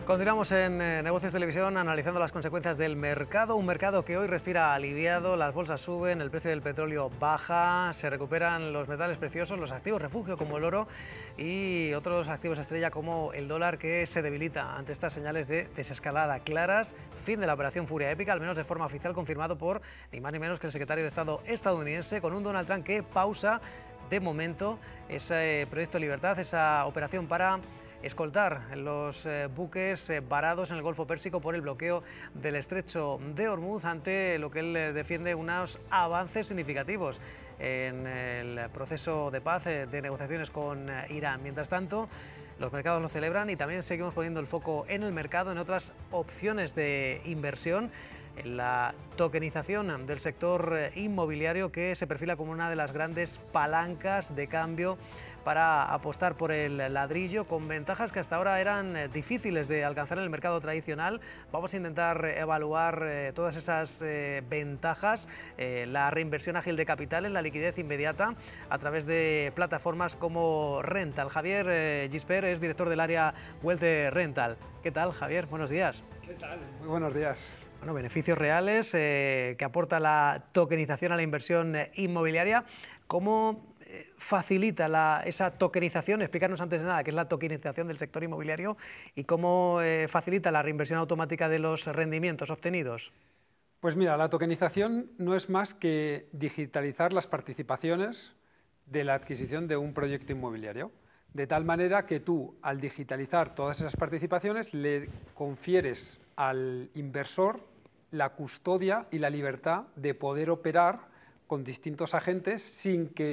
Continuamos en Negocios Televisión analizando las consecuencias del mercado, un mercado que hoy respira aliviado, las bolsas suben, el precio del petróleo baja, se recuperan los metales preciosos, los activos refugio como el oro y otros activos estrella como el dólar que se debilita ante estas señales de desescalada claras, fin de la operación Furia Épica, al menos de forma oficial confirmado por ni más ni menos que el secretario de Estado estadounidense, con un Donald Trump que pausa de momento ese proyecto Libertad, esa operación para escoltar los buques varados en el Golfo Pérsico por el bloqueo del estrecho de Hormuz, ante lo que él defiende unos avances significativos en el proceso de paz, de negociaciones con Irán. Mientras tanto, los mercados lo celebran y también seguimos poniendo el foco en el mercado, en otras opciones de inversión, en la tokenización del sector inmobiliario, que se perfila como una de las grandes palancas de cambio para apostar por el ladrillo, con ventajas que hasta ahora eran difíciles de alcanzar en el mercado tradicional. Vamos a intentar evaluar todas esas ventajas, la reinversión ágil de capitales, la liquidez inmediata a través de plataformas como Rental. Javier Gispert es director del área Wealth de Rental. ¿Qué tal, Javier? Buenos días. ¿Qué tal? Muy buenos días. Bueno, beneficios reales que aporta la tokenización a la inversión inmobiliaria. ¿Cómo facilita esa tokenización? Explícanos antes de nada qué es la tokenización del sector inmobiliario y cómo facilita la reinversión automática de los rendimientos obtenidos. Pues mira, la tokenización no es más que digitalizar las participaciones de la adquisición de un proyecto inmobiliario, de tal manera que tú, al digitalizar todas esas participaciones, le confieres al inversor la custodia y la libertad de poder operar con distintos agentes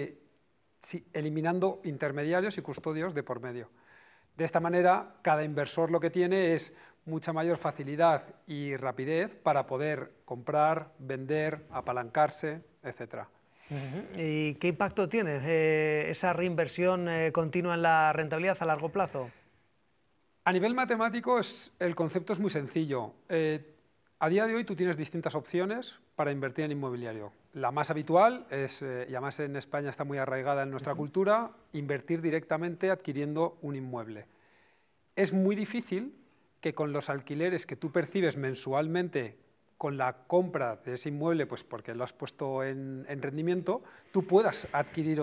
eliminando intermediarios y custodios de por medio. De esta manera, cada inversor lo que tiene es mucha mayor facilidad y rapidez para poder comprar, vender, apalancarse, etc. ¿Y qué impacto tiene esa reinversión continua en la rentabilidad a largo plazo? A nivel matemático, el concepto es muy sencillo. A día de hoy tú tienes distintas opciones para invertir en inmobiliario. La más habitual es, y además en España está muy arraigada en nuestra cultura, invertir directamente adquiriendo un inmueble. Es muy difícil que con los alquileres que tú percibes mensualmente con la compra de ese inmueble, pues porque lo has puesto en rendimiento, tú puedas adquirir